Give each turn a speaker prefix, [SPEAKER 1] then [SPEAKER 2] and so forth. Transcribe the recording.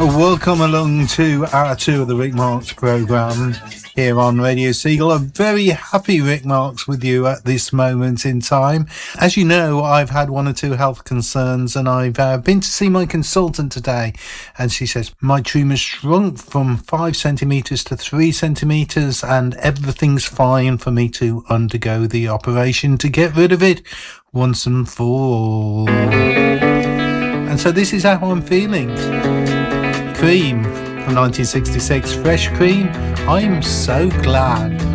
[SPEAKER 1] Welcome along to hour 2 of the Rick Marks programme here on Radio Seagull. A very happy Rick Marks with you at this moment in time. As you know, I've had 1 or 2 health concerns, and I've been to see my consultant today, and she says my tumour shrunk from 5 centimetres to 3 centimetres, and everything's fine for me to undergo the operation to get rid of it once and for all. And so this is how I'm feeling. Cream from 1966, Fresh Cream. I'm so glad.